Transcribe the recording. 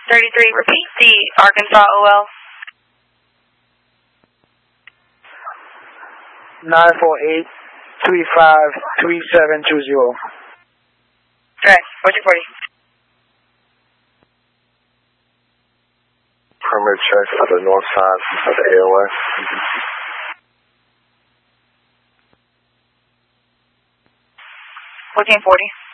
33, repeat the Arkansas OL. 948-353720. Okay, what's your 40? Perimeter check for the north side of the AOA. Fourteen 40.